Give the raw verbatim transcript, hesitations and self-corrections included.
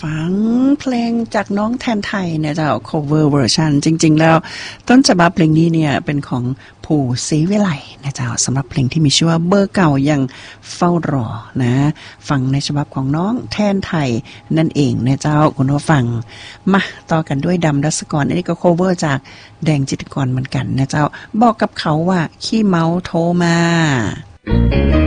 ฟังเพลงจากน้องแทนไทยเนี่ยเจ้า cover version จริงๆแล้วต้นฉบับเพลงนี้เนี่ยเป็นของผู้ศรีวิไลนะเจ้าสำหรับเพลงที่มีชื่อว่าเบอร์เก่ายังเฝ้ารอนะฟังในฉบับของน้องแทนไทยนั่นเองนะเจ้าคุณผู้ฟังมาต่อกันด้วยดำดัสกรอันนี้ก็ cover จากแดงจิตรกรเหมือนกันนะเจ้าบอกกับเขาว่าขี้เมาโทรมา